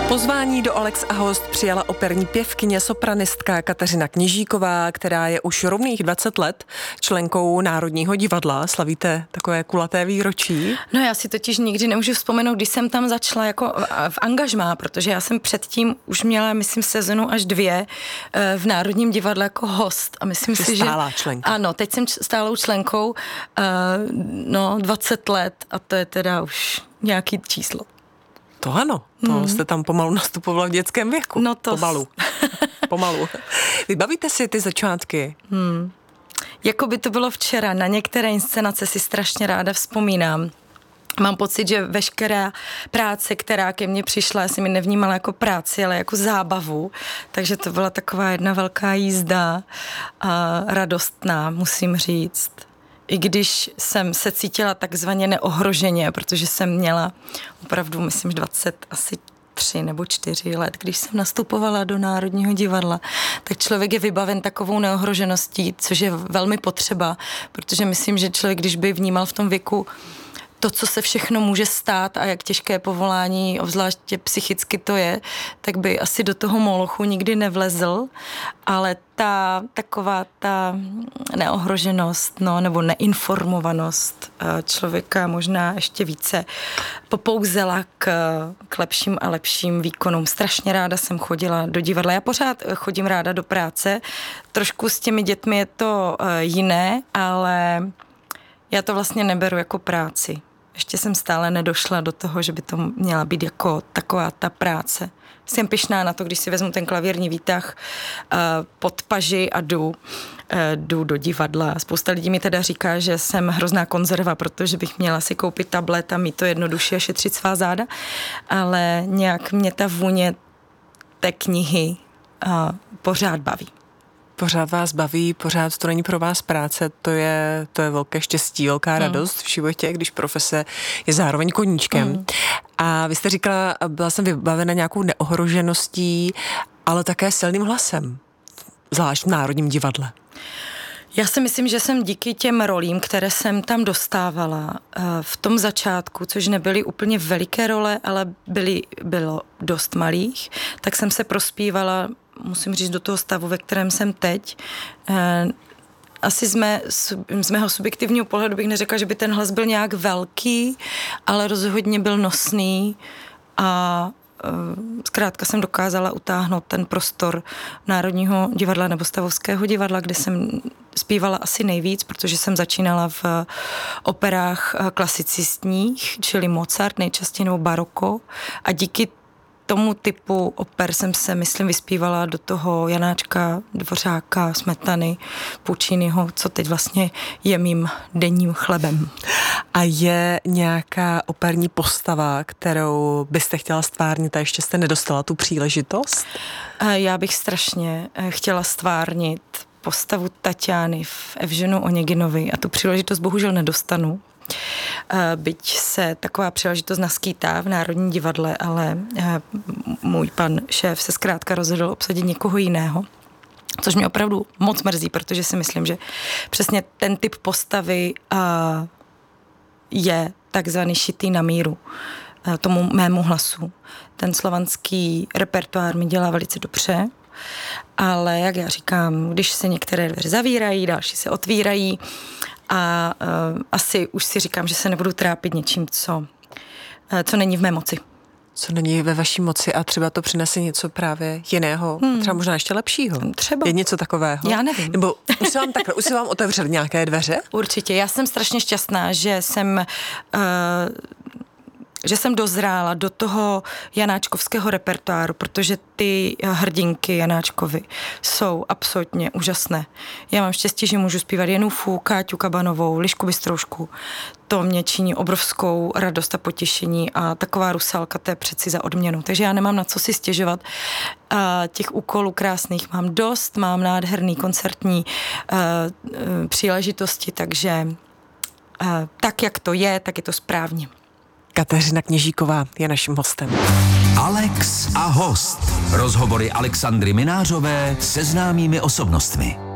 Pozvání do Alex a host přijala operní pěvkyně, sopranistka Kateřina Kněžíková, která je už rovných 20 let členkou Národního divadla. Slavíte takové kulaté výročí? No já si totiž nikdy nemůžu vzpomenout, když jsem tam začala jako v angažmá, protože já jsem předtím už měla, myslím, sezonu až 2 v Národním divadle jako host. A myslím si, že... Stálá členka. Ano, teď jsem stálou členkou, 20 let a to je teda už nějaký číslo. To ano, to jste tam pomalu nastupovala v dětském věku. No to... Pomalu. Vybavíte si ty začátky? Jako by to bylo včera, na některé inscenace si strašně ráda vzpomínám. Mám pocit, že veškerá práce, která ke mně přišla, já jsem ji nevnímala jako práci, ale jako zábavu. Takže to byla taková jedna velká jízda a radostná, musím říct. I když jsem se cítila takzvaně neohroženě, protože jsem měla opravdu, myslím, 23 nebo 4 let, když jsem nastupovala do Národního divadla, tak člověk je vybaven takovou neohrožeností, což je velmi potřeba, protože myslím, že člověk, když by vnímal v tom věku to, co se všechno může stát a jak těžké povolání, obzvláště psychicky to je, tak by asi do toho molochu nikdy nevlezl, ale taková neohroženost, nebo neinformovanost člověka možná ještě více popouzela k lepším a lepším výkonům. Strašně ráda jsem chodila do divadla. Já pořád chodím ráda do práce. Trošku s těmi dětmi je to jiné, ale já to vlastně neberu jako práci. Ještě jsem stále nedošla do toho, že by to měla být jako taková ta práce. Jsem pyšná na to, když si vezmu ten klavírní výtah pod paži a jdu do divadla. Spousta lidí mi teda říká, že jsem hrozná konzerva, protože bych měla si koupit tablet a mít to jednoduše a šetřit svá záda, ale nějak mě ta vůně té knihy pořád baví. Pořád vás baví, pořád to není pro vás práce, to je velké štěstí, velká radost v životě, když profese je zároveň koníčkem. A vy jste říkala, byla jsem vybavena nějakou neohrožeností, ale také silným hlasem, zvlášť v Národním divadle. Já si myslím, že jsem díky těm rolím, které jsem tam dostávala v tom začátku, což nebyly úplně veliké role, ale bylo dost malých, tak jsem se prospívala, musím říct, do toho stavu, ve kterém jsem teď. Asi z mého subjektivního pohledu bych neřekla, že by ten hlas byl nějak velký, ale rozhodně byl nosný a zkrátka jsem dokázala utáhnout ten prostor Národního divadla nebo Stavovského divadla, kde jsem zpívala asi nejvíc, protože jsem začínala v operách klasicistních, čili Mozart nejčastěji nebo baroko, a díky tomu typu oper jsem se, myslím, vyspívala do toho Janáčka, Dvořáka, Smetany, Pucciniho, co teď vlastně je mým denním chlebem. A je nějaká operní postava, kterou byste chtěla stvárnit a ještě jste nedostala tu příležitost? Já bych strašně chtěla stvárnit postavu Tatiany v Evženu Oneginovi a tu příležitost bohužel nedostanu. Byť se taková příležitost naskýtá v Národním divadle, ale můj pan šéf se zkrátka rozhodl obsadit někoho jiného, což mě opravdu moc mrzí, protože si myslím, že přesně ten typ postavy je takzvaný šitý na míru tomu mému hlasu. Ten slovanský repertoár mi dělá velice dobře, ale jak já říkám, když se některé dveře zavírají, další se otvírají, a asi už si říkám, že se nebudu trápit něčím, co není v mé moci. Co není ve vaší moci a třeba to přinese něco právě jiného, třeba možná ještě lepšího. Třeba. Je něco takového? Já nevím. Nebo už se vám otevřely nějaké dveře? Určitě. Já jsem strašně šťastná, že jsem dozrála do toho janáčkovského repertoáru, protože ty hrdinky Janáčkovy jsou absolutně úžasné. Já mám štěstí, že můžu zpívat Jenufu, Káťu Kabanovou, Lišku Bystroušku. To mě činí obrovskou radost a potěšení a taková Rusalka, to je přeci za odměnu. Takže já nemám na co si stěžovat. Těch úkolů krásných mám dost, mám nádherný koncertní příležitosti, takže tak, jak to je, tak je to správně. Kateřina Kněžíková je naším hostem. Alex a host. Rozhovory Alexandry Minářové se známými osobnostmi.